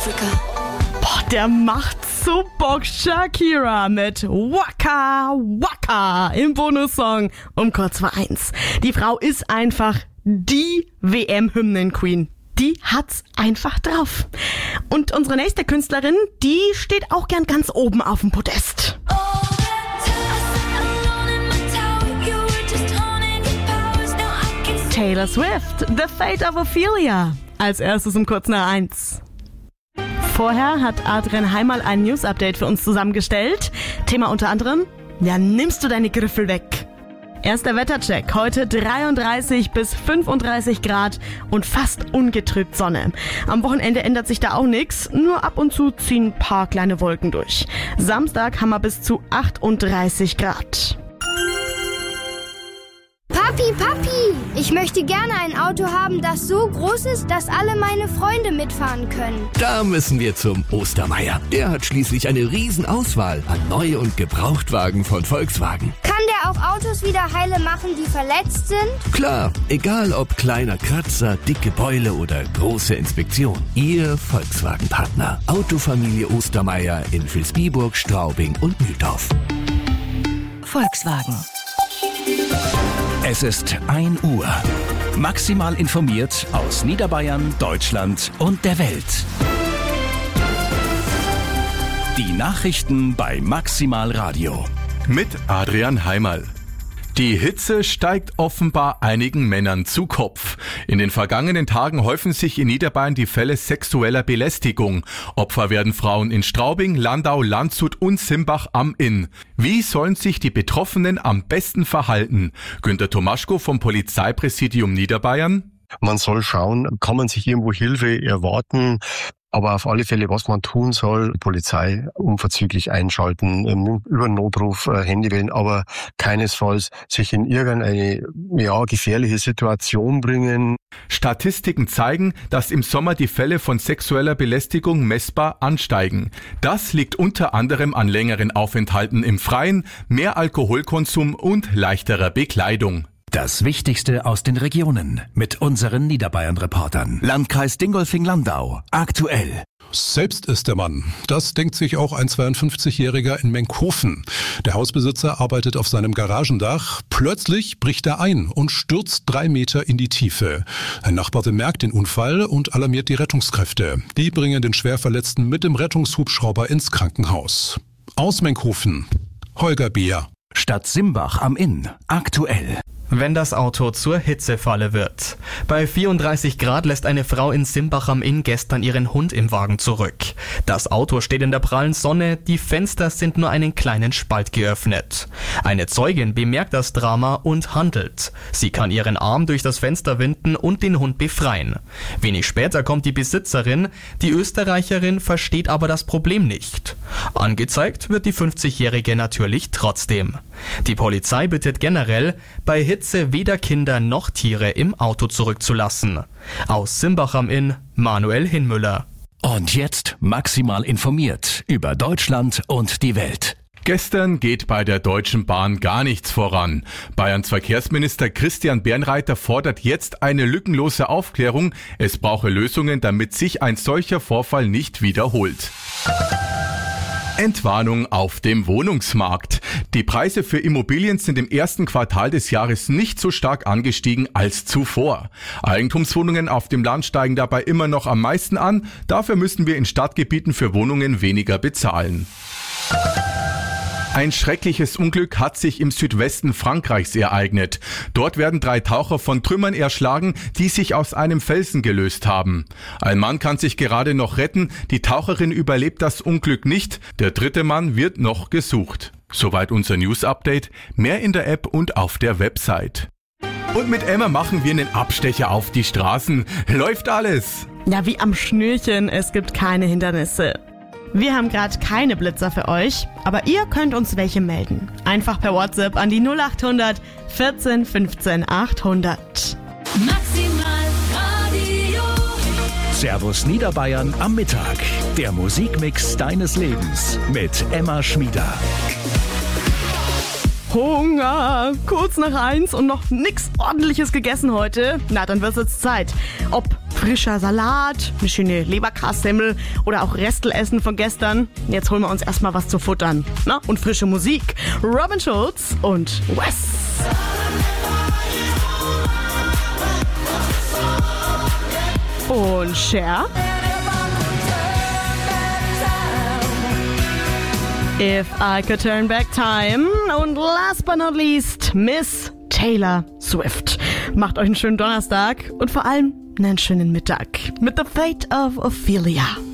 Africa. Boah, der macht so Bock. Shakira mit Waka Waka im Bonussong um kurz vor 1. Die Frau ist einfach die WM-Hymnen-Queen. Die hat's einfach drauf. Und unsere nächste Künstlerin, die steht auch gern ganz oben auf dem Podest. Taylor Swift, The Fate of Ophelia. Als erstes um kurz nach 1. Vorher hat Adrian Heimal ein News-Update für uns zusammengestellt. Thema unter anderem, ja, nimmst du deine Griffel weg? Erster Wettercheck, heute 33 bis 35 Grad und fast ungetrübt Sonne. Am Wochenende ändert sich da auch nichts, nur ab und zu ziehen ein paar kleine Wolken durch. Samstag haben wir bis zu 38 Grad. Papi, ich möchte gerne ein Auto haben, das so groß ist, dass alle meine Freunde mitfahren können. Da müssen wir zum Ostermeier. Der hat schließlich eine Riesenauswahl an Neu- und Gebrauchtwagen von Volkswagen. Kann der auch Autos wieder heile machen, die verletzt sind? Klar, egal ob kleiner Kratzer, dicke Beule oder große Inspektion. Ihr Volkswagen-Partner. Autofamilie Ostermeier in Vilsbiburg, Straubing und Mühldorf. Volkswagen. Es ist 1 Uhr. Maximal informiert aus Niederbayern, Deutschland und der Welt. Die Nachrichten bei Maximal Radio. Mit Adrian Heimal. Die Hitze steigt offenbar einigen Männern zu Kopf. In den vergangenen Tagen häufen sich in Niederbayern die Fälle sexueller Belästigung. Opfer werden Frauen in Straubing, Landau, Landshut und Simbach am Inn. Wie sollen sich die Betroffenen am besten verhalten? Günter Tomaschko vom Polizeipräsidium Niederbayern. Man soll schauen, kann man sich irgendwo Hilfe erwarten? Aber auf alle Fälle, was man tun soll, Polizei unverzüglich einschalten, über Notruf, Handy wählen, aber keinesfalls sich in irgendeine gefährliche Situation bringen. Statistiken zeigen, dass im Sommer die Fälle von sexueller Belästigung messbar ansteigen. Das liegt unter anderem an längeren Aufenthalten im Freien, mehr Alkoholkonsum und leichterer Bekleidung. Das Wichtigste aus den Regionen mit unseren Niederbayern-Reportern. Landkreis Dingolfing-Landau. Aktuell. Selbst ist der Mann. Das denkt sich auch ein 52-Jähriger in Menkhofen. Der Hausbesitzer arbeitet auf seinem Garagendach. Plötzlich bricht er ein und stürzt 3 Meter in die Tiefe. Ein Nachbar bemerkt den Unfall und alarmiert die Rettungskräfte. Die bringen den Schwerverletzten mit dem Rettungshubschrauber ins Krankenhaus. Aus Menkhofen, Holger Beer. Stadt Simbach am Inn. Aktuell. Wenn das Auto zur Hitzefalle wird. Bei 34 Grad lässt eine Frau in Simbach am Inn gestern ihren Hund im Wagen zurück. Das Auto steht in der prallen Sonne, die Fenster sind nur einen kleinen Spalt geöffnet. Eine Zeugin bemerkt das Drama und handelt. Sie kann ihren Arm durch das Fenster winden und den Hund befreien. Wenig später kommt die Besitzerin, die Österreicherin versteht aber das Problem nicht. Angezeigt wird die 50-Jährige natürlich trotzdem. Die Polizei bittet generell, bei Hitze weder Kinder noch Tiere im Auto zurückzulassen. Aus Simbach am Inn, Manuel Hinmüller. Und jetzt maximal informiert über Deutschland und die Welt. Gestern geht bei der Deutschen Bahn gar nichts voran. Bayerns Verkehrsminister Christian Bernreiter fordert jetzt eine lückenlose Aufklärung. Es brauche Lösungen, damit sich ein solcher Vorfall nicht wiederholt. Entwarnung auf dem Wohnungsmarkt. Die Preise für Immobilien sind im ersten Quartal des Jahres nicht so stark angestiegen als zuvor. Eigentumswohnungen auf dem Land steigen dabei immer noch am meisten an. Dafür müssen wir in Stadtgebieten für Wohnungen weniger bezahlen. Ein schreckliches Unglück hat sich im Südwesten Frankreichs ereignet. Dort werden 3 Taucher von Trümmern erschlagen, die sich aus einem Felsen gelöst haben. Ein Mann kann sich gerade noch retten, die Taucherin überlebt das Unglück nicht, der 3. Mann wird noch gesucht. Soweit unser News-Update, mehr in der App und auf der Website. Und mit Emma machen wir einen Abstecher auf die Straßen. Läuft alles? Ja, wie am Schnürchen, es gibt keine Hindernisse. Wir haben gerade keine Blitzer für euch, aber ihr könnt uns welche melden. Einfach per WhatsApp an die 0800 14 15 800. Maximal Radio. Servus Niederbayern am Mittag. Der Musikmix deines Lebens mit Emma Schmieder. Hunger! Kurz nach 1 und noch nix Ordentliches gegessen heute? Na, dann wird's jetzt Zeit. Ob frischer Salat, eine schöne Leberkassemmel oder auch Restelessen von gestern. Jetzt holen wir uns erstmal was zu futtern. Na? Und frische Musik. Robin Schulz und Wes. Und Cher. If I Could Turn Back Time. Und last but not least, Miss Taylor Swift. Macht euch einen schönen Donnerstag und vor allem einen schönen Mittag mit The Fate of Ophelia.